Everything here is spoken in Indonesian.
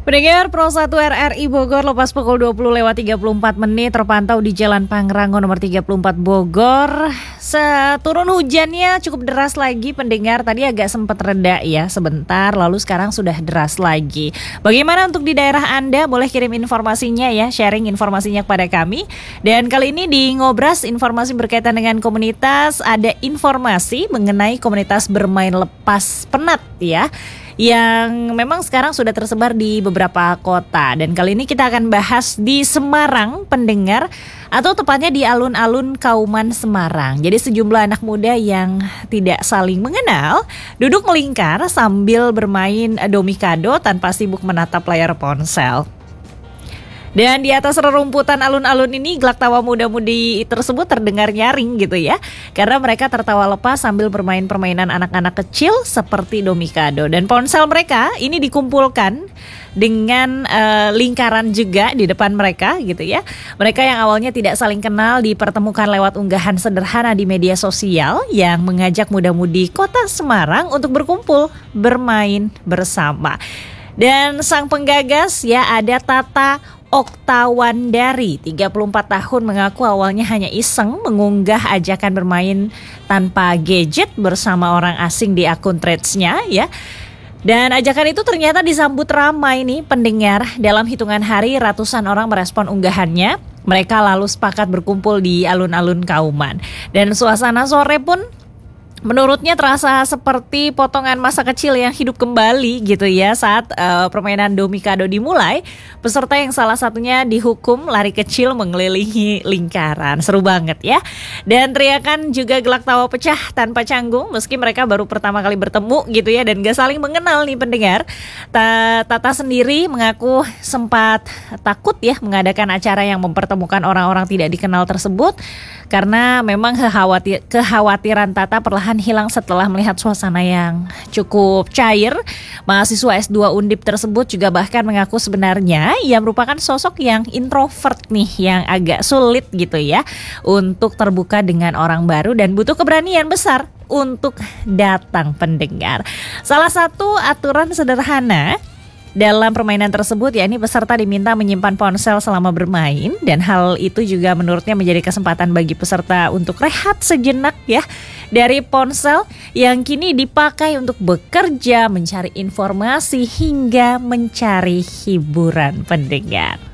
Pendengar Pro 1 RRI Bogor lepas pukul 20:34 terpantau di Jalan Pangrango nomor 34 Bogor. Turun hujannya cukup deras lagi pendengar. Tadi agak sempat reda ya sebentar, lalu sekarang sudah deras lagi. Bagaimana untuk di daerah Anda? Boleh kirim informasinya ya, sharing informasinya kepada kami. Dan kali ini di Ngobras informasi berkaitan dengan komunitas, ada informasi mengenai komunitas bermain lepas penat ya, yang memang sekarang sudah tersebar di beberapa kota. Dan kali ini kita akan bahas di Semarang pendengar, atau tepatnya di alun-alun Kauman Semarang. Jadi sejumlah anak muda yang tidak saling mengenal duduk melingkar sambil bermain domikado tanpa sibuk menatap layar ponsel. Dan di atas rerumputan alun-alun ini gelak tawa muda-mudi tersebut terdengar nyaring gitu ya, karena mereka tertawa lepas sambil bermain permainan anak-anak kecil seperti domikado. Dan ponsel mereka ini dikumpulkan dengan lingkaran juga di depan mereka gitu ya. Mereka yang awalnya tidak saling kenal dipertemukan lewat unggahan sederhana di media sosial yang mengajak muda-mudi kota Semarang untuk berkumpul bermain bersama. Dan sang penggagas ya ada Tata Oktawandari, 34 tahun, mengaku awalnya hanya iseng mengunggah ajakan bermain tanpa gadget bersama orang asing di akun Threads-nya ya. Dan ajakan itu ternyata disambut ramai nih pendengar. Dalam hitungan hari ratusan orang merespon unggahannya. Mereka lalu sepakat berkumpul di alun-alun Kauman. Dan suasana sore pun menurutnya terasa seperti potongan masa kecil yang hidup kembali gitu ya saat permainan domikado dimulai. Peserta yang salah satunya dihukum lari kecil mengelilingi lingkaran. Seru banget ya. Dan teriakan juga gelak tawa pecah tanpa canggung meski mereka baru pertama kali bertemu gitu ya, dan gak saling mengenal nih pendengar. Tata sendiri mengaku sempat takut ya mengadakan acara yang mempertemukan orang-orang tidak dikenal tersebut, karena memang kekhawatiran Tata perlahan hilang setelah melihat suasana yang cukup cair. Mahasiswa S2 Undip tersebut juga bahkan mengaku sebenarnya ia merupakan sosok yang introvert nih, yang agak sulit gitu ya untuk terbuka dengan orang baru dan butuh keberanian besar untuk datang pendengar. Salah satu aturan sederhana dalam permainan tersebut yakni peserta diminta menyimpan ponsel selama bermain, dan hal itu juga menurutnya menjadi kesempatan bagi peserta untuk rehat sejenak ya dari ponsel yang kini dipakai untuk bekerja, mencari informasi hingga mencari hiburan pendengar.